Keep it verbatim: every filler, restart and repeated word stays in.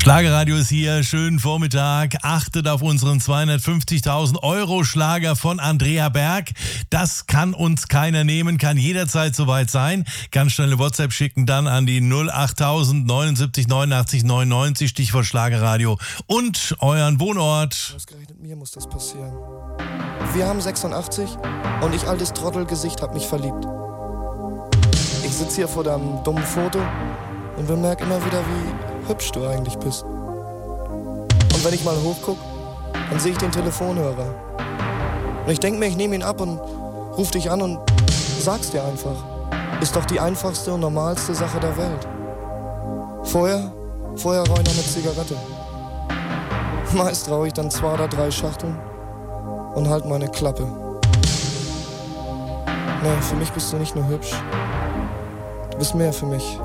Schlagerradio ist hier, schönen Vormittag. Achtet auf unseren zweihundertfünfzigtausend Euro Schlager von Andrea Berg. Das kann uns keiner nehmen, kann jederzeit soweit sein. Ganz schnell eine WhatsApp schicken, dann an die null achttausend neunundsiebzig neunundachtzig neunundneunzig, Stichwort Schlagerradio und euren Wohnort. Ausgerechnet mir muss das passieren. Wir haben sechsundachtzig und ich, altes Trottelgesicht, hab mich verliebt. Ich sitze hier vor deinem dummen Foto und bemerke immer wieder, wie hübsch du eigentlich bist. Und wenn ich mal hochguck, dann sehe ich den Telefonhörer. Und ich denke mir, ich nehme ihn ab und ruf dich an und sag's dir einfach. Ist doch die einfachste und normalste Sache der Welt. Vorher, vorher rauche ich noch eine Zigarette. Meist rauche ich dann zwei oder drei Schachteln und halt meine Klappe. Nee, für mich bist du nicht nur hübsch. Du bist mehr für mich.